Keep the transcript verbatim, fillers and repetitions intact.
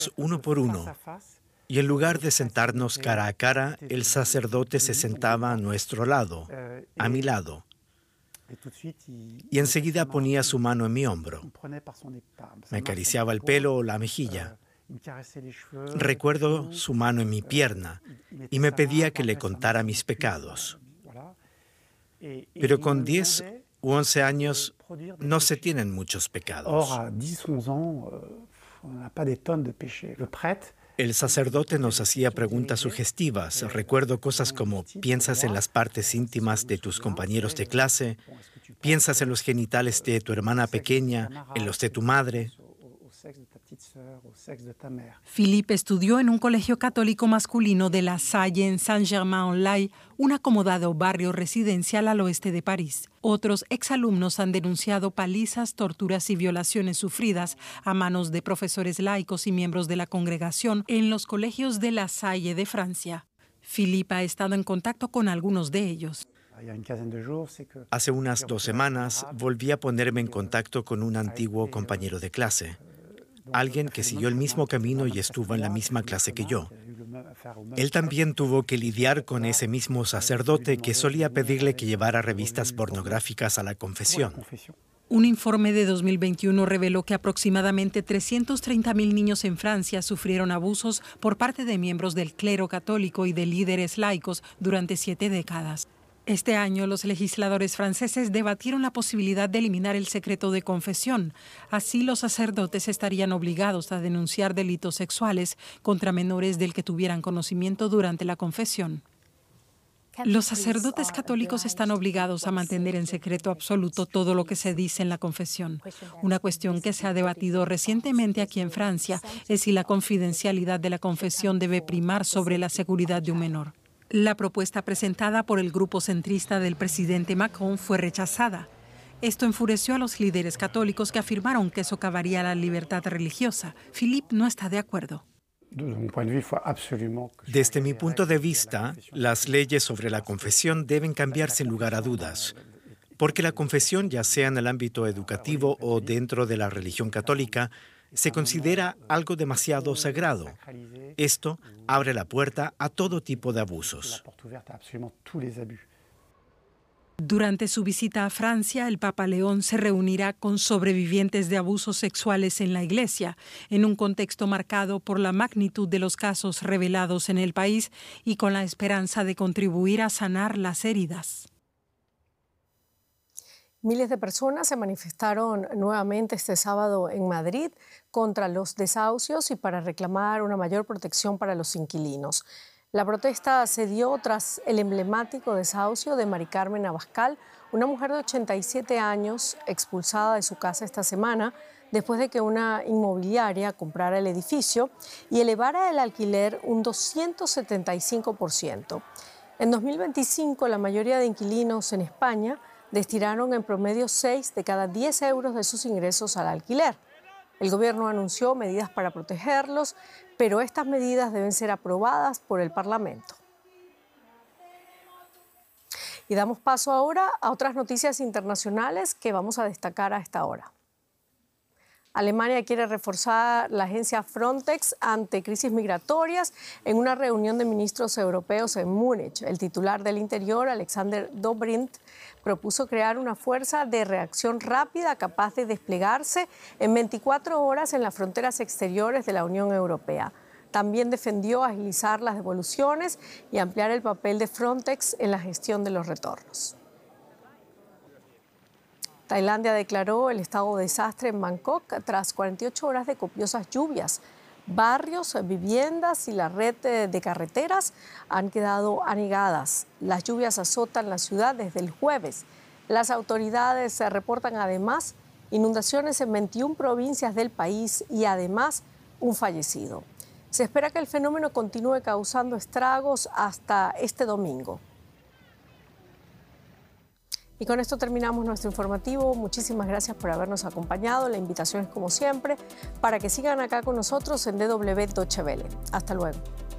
uno por uno, y en lugar de sentarnos cara a cara, el sacerdote se sentaba a nuestro lado, a mi lado, y enseguida ponía su mano en mi hombro. Me acariciaba el pelo o la mejilla. Recuerdo su mano en mi pierna y me pedía que le contara mis pecados. Pero con diez u once años no se tienen muchos pecados. El sacerdote nos hacía preguntas sugestivas. Recuerdo cosas como: ¿piensas en las partes íntimas de tus compañeros de clase? ¿Piensas en los genitales de tu hermana pequeña, en los de tu madre? Philippe estudió en un colegio católico masculino de La Salle en Saint-Germain-en-Laye, un acomodado barrio residencial al oeste de París. Otros exalumnos han denunciado palizas, torturas y violaciones sufridas a manos de profesores laicos y miembros de la congregación en los colegios de La Salle de Francia. Philippe ha estado en contacto con algunos de ellos. Hace unas dos semanas volví a ponerme en contacto con un antiguo compañero de clase, alguien que siguió el mismo camino y estuvo en la misma clase que yo. Él también tuvo que lidiar con ese mismo sacerdote que solía pedirle que llevara revistas pornográficas a la confesión. Un informe de dos mil veintiuno reveló que aproximadamente trescientos treinta mil niños en Francia sufrieron abusos por parte de miembros del clero católico y de líderes laicos durante siete décadas. Este año, los legisladores franceses debatieron la posibilidad de eliminar el secreto de confesión. Así, los sacerdotes estarían obligados a denunciar delitos sexuales contra menores del que tuvieran conocimiento durante la confesión. Los sacerdotes católicos están obligados a mantener en secreto absoluto todo lo que se dice en la confesión. Una cuestión que se ha debatido recientemente aquí en Francia es si la confidencialidad de la confesión debe primar sobre la seguridad de un menor. La propuesta presentada por el grupo centrista del presidente Macron fue rechazada. Esto enfureció a los líderes católicos que afirmaron que socavaría la libertad religiosa. Philippe no está de acuerdo. Desde mi punto de vista, las leyes sobre la confesión deben cambiar sin lugar a dudas, porque la confesión, ya sea en el ámbito educativo o dentro de la religión católica, se considera algo demasiado sagrado. Esto abre la puerta a todo tipo de abusos. Durante su visita a Francia, el Papa León se reunirá con sobrevivientes de abusos sexuales en la Iglesia, en un contexto marcado por la magnitud de los casos revelados en el país y con la esperanza de contribuir a sanar las heridas. Miles de personas se manifestaron nuevamente este sábado en Madrid contra los desahucios y para reclamar una mayor protección para los inquilinos. La protesta se dio tras el emblemático desahucio de Mari Carmen Abascal, una mujer de ochenta y siete años expulsada de su casa esta semana después de que una inmobiliaria comprara el edificio y elevara el alquiler un doscientos setenta y cinco por ciento. En dos mil veinticinco, la mayoría de inquilinos en España destinaron en promedio seis de cada diez euros de sus ingresos al alquiler. El gobierno anunció medidas para protegerlos, pero estas medidas deben ser aprobadas por el Parlamento. Y damos paso ahora a otras noticias internacionales que vamos a destacar a esta hora. Alemania quiere reforzar la agencia Frontex ante crisis migratorias en una reunión de ministros europeos en Múnich. El titular del Interior, Alexander Dobrindt, propuso crear una fuerza de reacción rápida capaz de desplegarse en veinticuatro horas en las fronteras exteriores de la Unión Europea. También defendió agilizar las devoluciones y ampliar el papel de Frontex en la gestión de los retornos. Tailandia declaró el estado de desastre en Bangkok tras cuarenta y ocho horas de copiosas lluvias. Barrios, viviendas y la red de carreteras han quedado anegadas. Las lluvias azotan la ciudad desde el jueves. Las autoridades reportan además inundaciones en veintiuna provincias del país y además un fallecido. Se espera que el fenómeno continúe causando estragos hasta este domingo. Y con esto terminamos nuestro informativo. Muchísimas gracias por habernos acompañado. La invitación es como siempre para que sigan acá con nosotros en D W Deutsche Welle. Hasta luego.